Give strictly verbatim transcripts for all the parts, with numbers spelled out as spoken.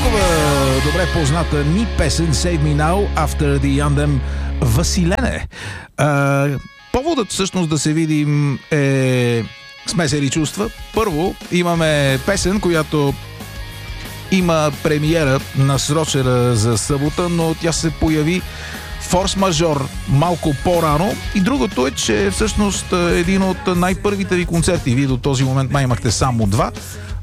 толкова добре позната ни песен Save Me Now After the Anthem Василене. А, поводът всъщност да се видим е смесени чувства. Първо имаме песен, която има премиера насрочена за събота, но тя се появи форс-мажор малко по-рано. И другото е, че всъщност един от най-първите ви концерти, вие до този момент май имахте само два.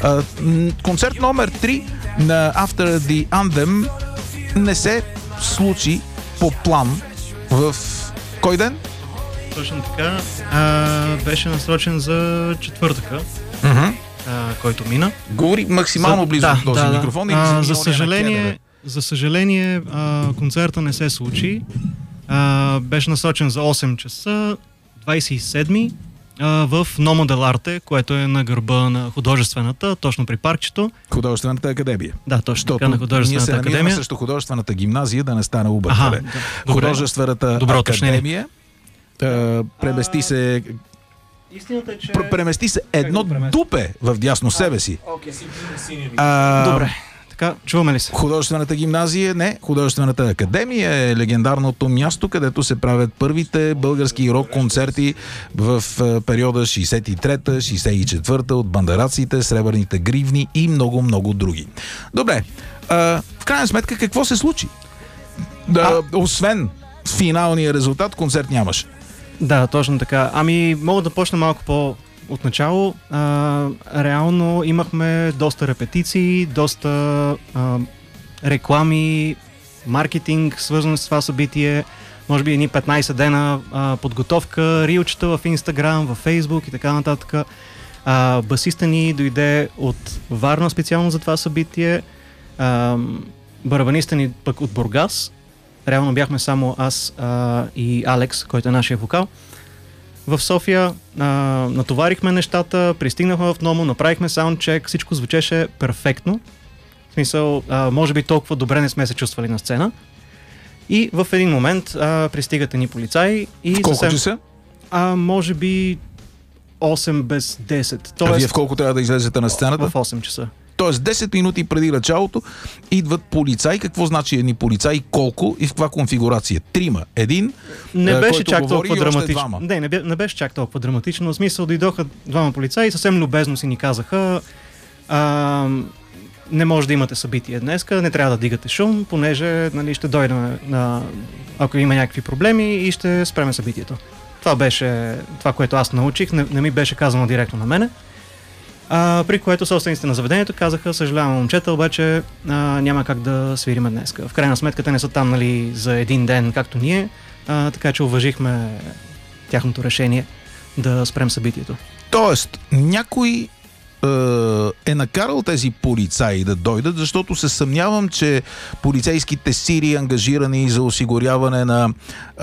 Концерт номер три на After the Anthem не се случи по план в кой ден? Точно така. А, беше насрочен за четвъртъка, Uh-huh. а, който мина. Говори максимално за... близо да, до този да, микрофон. Да. И А, за съжаление, за съжаление а, концерта не се случи. А, беше насрочен за осем часа, двадесет и седми а, в Номо дел Арте, което е на гърба на художествената, точно при паркчето. Художествената академия. Да, точно така, на художествената ние се академия. срещу художествената гимназия, да не стане объркване. Да. Художествената Добро академия а, премести се Истината е, че... премести се едно дупе в дясно себе си. Окей, okay, а, Добре. Така, чуваме ли се? Художествената гимназия, не. Художествената академия е легендарното място, където се правят първите български рок-концерти в периода шейсет и трета шейсет и четвърта от Бандараците, Сребърните гривни и много-много други. Добре, а, в крайна сметка какво се случи? Да, а... Освен финалния резултат, концерт нямаше. Да, точно така. Ами, мога да почна малко по от начало. А, реално имахме доста репетиции, доста а, реклами, маркетинг, свързан с това събитие. Може би едни петнадесет дена а, подготовка, рилчета в Инстаграм, в Фейсбук и така нататък. А, басиста ни дойде от Варна специално за това събитие. А, барабаниста ни пък от Бургас. Реално бяхме само аз а, и Алекс, който е нашия вокал. В София а, натоварихме нещата, пристигнахме в Номо, направихме саундчек, всичко звучеше перфектно. В смисъл, а, може би толкова добре не сме се чувствали на сцена. И в един момент а, пристигат ни полицаи и... В колко съвсем, часа? А, може би осем без десет. Тоест, а вие в колко трябва да излезете на сцената? В осем часа. Тоест десет минути преди началото идват полицаи. Какво значи едни полицаи? Колко и в каква конфигурация? Трима. Един, не беше който чак говори, толкова и още драматично. двама. Не, не, не беше чак толкова драматично. В смисъл, дойдоха двама полицаи и съвсем любезно си ни казаха: а, не може да имате събитие днеска, не трябва да дигате шум, понеже, нали, ще дойдем на, ако има някакви проблеми, и ще спреме събитието. Това беше това, което аз научих. Не, не ми беше казано директно на мене. А, при което собствениците на заведението казаха: съжалявам, момчета, обаче а, няма как да свириме днес. В крайна сметка те не са там, нали, за един ден, както ние, а, така че уважихме тяхното решение да спрем събитието. Тоест, някой е накарал тези полицаи да дойдат, защото се съмнявам, че полицейските сили, ангажирани за осигуряване на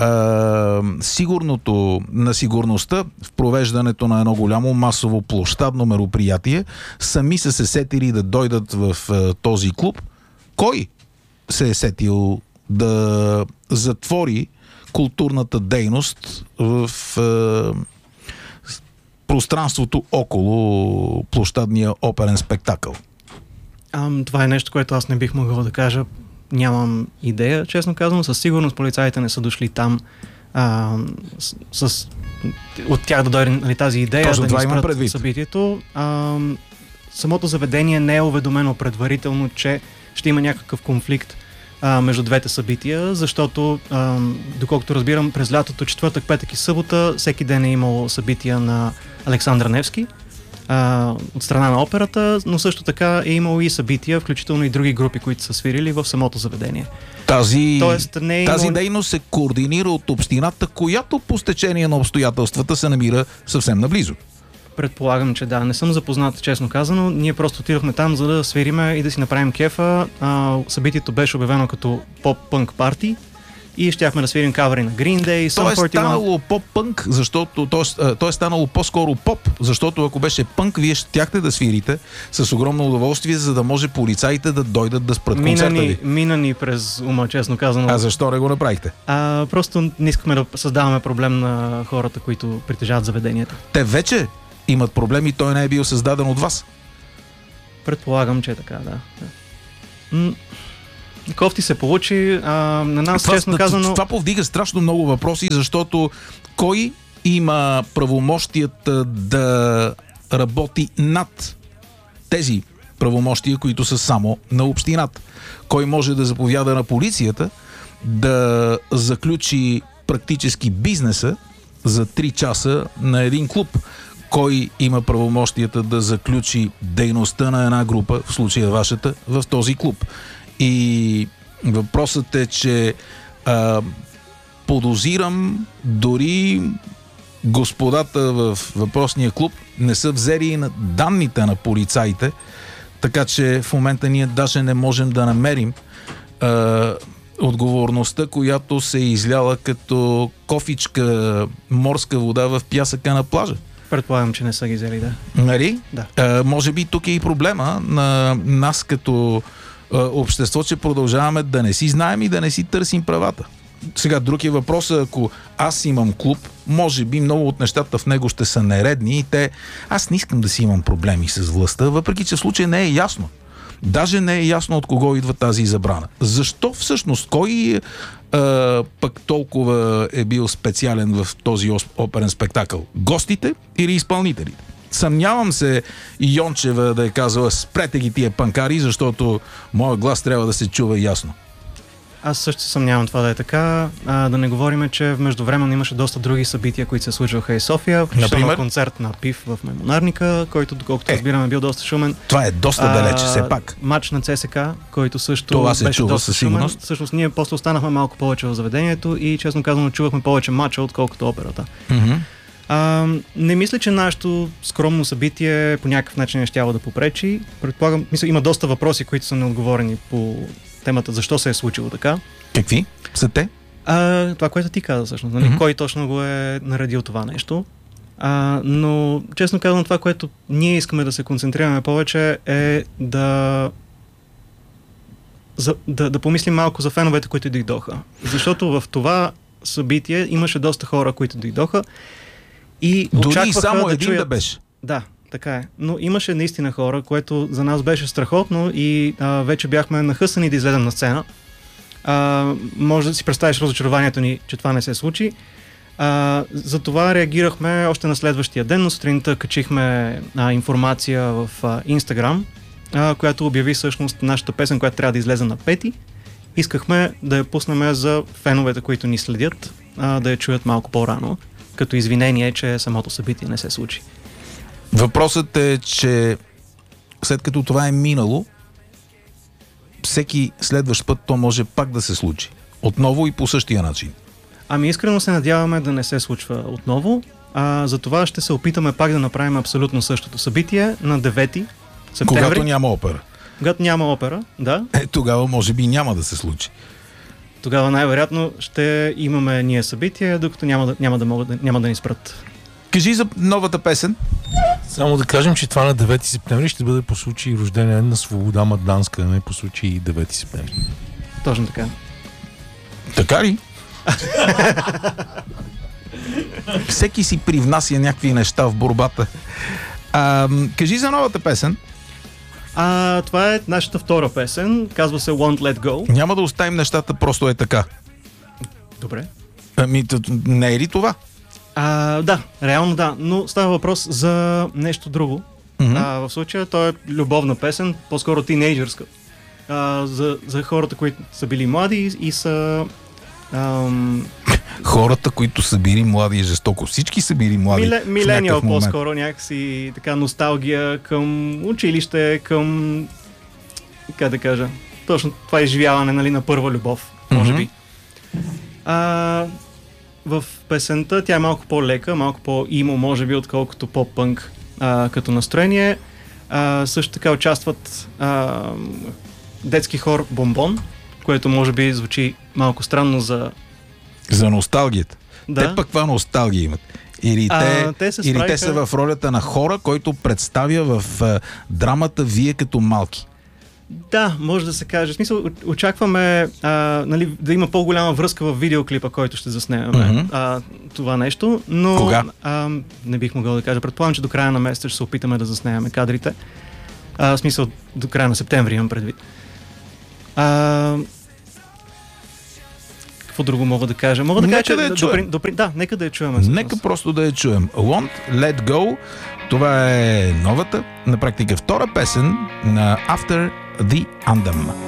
е, сигурното, на сигурността в провеждането на едно голямо масово площадно мероприятие, сами са се сетили да дойдат в е, този клуб. Кой се е сетил да затвори културната дейност в е, пространството около площадния оперен спектакъл? А, това е нещо, което аз не бих могъл да кажа. Нямам идея, честно казвам. Със сигурност полицаите не са дошли там а, с, с, от тях да дойде, нали, тази идея. Точно да ни спрат предвид. Събитието. А, самото заведение не е уведомено предварително, че ще има някакъв конфликт а, между двете събития, защото, а, доколкото разбирам, през лятото, четвъртък, петък и събота, всеки ден е имало събития на Александър Невски а, от страна на операта, но също така е имало и събития, включително и други групи, които са свирили в самото заведение. Тази, Тоест, не е тази имало... дейност се координира от общината, която по стечение на обстоятелствата се намира съвсем наблизо. Предполагам, че да. Не съм запознат, честно казано. Ние просто отидохме там, за да свириме и да си направим кефа. А, събитието беше обявено като поп-пънк парти и щяхме да свирим кавери на Green Day, Sum То е форти едно. станало поп-пънк, защото то, то е станало по-скоро поп, защото ако беше пънк, вие щяхте да свирите с огромно удоволствие, за да може полицаите да дойдат да спрат концерта Мина ни, ви. мина ни през ума, честно казано. А защо не го направихте? А, просто не искахме да създаваме проблем на хората, които притежават заведението. Те вече имат проблеми, той не е бил създаден от вас. Предполагам, че е така, да. М- кофти се получи. А, на нас, това, честно казано... Това повдига страшно много въпроси, защото кой има правомощията да работи над тези правомощия, които са само на общината? Кой може да заповяда на полицията да заключи практически бизнеса за три часа на един клуб? Кой има правомощията да заключи дейността на една група, в случая вашата, в този клуб? И въпросът е, че а, подозирам дори господата в въпросния клуб не са взели на данните на полицаите, така че в момента ние даже не можем да намерим а, отговорността, която се е изляла като кофичка морска вода в пясъка на плажа. Предполагам, че не са ги взели, да. Нали? Да. А, може би тук е и проблема на нас като а, общество, че продължаваме да не си знаем и да не си търсим правата. Сега друг е въпросът, ако аз имам клуб, може би много от нещата в него ще са нередни и те... Аз не искам да си имам проблеми с властта, въпреки че в случай не е ясно. Даже не е ясно от кого идва тази забрана. Защо всъщност? Кой а, пък толкова е бил специален в този оперен спектакъл? Гостите или изпълнителите? Съмнявам се Йончева да е казала: спрете ги тия панкари, защото моят глас трябва да се чува ясно. Аз също се съмнявам това да е така. А, да не говорим, че междувременно имаше доста други събития, които се случваха и в София. Включително концерт на ПИФ в Мемонарника, който, доколкото е, разбираме, бил доста шумен. Това е доста далече, все пак. Матч на ЦСКА, който също това се беше чува доста със сигурност. шумен. Всъщност ние после останахме малко повече в заведението и, честно казано, чувахме повече матча, отколкото операта. Mm-hmm. А, не мисля, че нашето скромно събитие по някакъв начин е щяло да попречи. Предполагам, мисля, има доста въпроси, които са неотговорени по темата защо се е случило така. Какви са те? А, това, което ти каза всъщност. Нали? Mm-hmm. Кой точно го е наредил това нещо. А, но, честно казвам, това, което ние искаме да се концентрираме повече е да, за, да, да помислим малко за феновете, които дойдоха. Защото в това събитие имаше доста хора, които дойдоха и дори очакваха само да един чуят... да беше. Да, така е. Но имаше наистина хора, което за нас беше страхотно и а, вече бяхме нахъсани да излезем на сцена. А, може да си представиш разочарованието ни, че това не се случи. А, затова реагирахме още на следващия ден, но сутринта качихме а, информация в а, Instagram, а, която обяви всъщност нашата песен, която трябва да излезе на пети. Искахме да я пуснем за феновете, които ни следят, а, да я чуят малко по-рано, като извинение, че самото събитие не се случи. Въпросът е, че след като това е минало, всеки следващ път то може пак да се случи. Отново и по същия начин. Ами искрено се надяваме да не се случва отново. А, за това ще се опитаме пак да направим абсолютно същото събитие на девети септември. Когато няма опера. Когато няма опера, да. Е, тогава може би няма да се случи. Тогава най-вероятно ще имаме ние събитие, докато няма да, няма да, могат, няма да ни спрат. Кажи за новата песен. Само да кажем, че това на девети септември ще бъде по случай рождения на Свобода Маданска, не по случай девети септември. Точно така. Така ли? Всеки си привнася някакви неща в борбата. А, кажи за новата песен. А, това е нашата втора песен. Казва се Won't Let Go. Няма да оставим нещата, просто е така. Добре. Ами, не е ли това? А, да, реално да, но става въпрос за нещо друго. Mm-hmm. А, в случая то е любовна песен, по-скоро тинейджърска. А, за, за хората, които са били млади и, и са... Ам... Хората, които са били млади, е жестоко. Всички са били млади. Миле, милениал по-скоро, някакси така носталгия към училище, към... Как да кажа? Точно това изживяване, нали, на първа любов, може mm-hmm. би. А... В песента тя е малко по-лека, малко по-имо, може би, отколкото по-пънк а, като настроение. А, също така участват а, детски хор Бомбон, което може би звучи малко странно за... За носталгията. Да. Те пък каква носталгия имат? Или, а, те, те, се или справиха... те са в ролята на хора, който представя в а, драмата Вие като малки. Да, може да се каже. В смисъл, очакваме а, нали, да има по-голяма връзка в видеоклипа, който ще заснемем mm-hmm. а, това нещо, но Кога? А, не бих могъл да кажа. Предполагам, че до края на месеца ще се опитаме да заснемем кадрите. А, в смисъл, до края на септември имам предвид. А, какво друго мога да кажа? Мога да Нека кажа, да я че чуем. допри, допри, да, нека да я чуем. всъщност. Нека просто да я чуем. Won't Let Go. Това е новата, на практика втора песен на After the Anthem.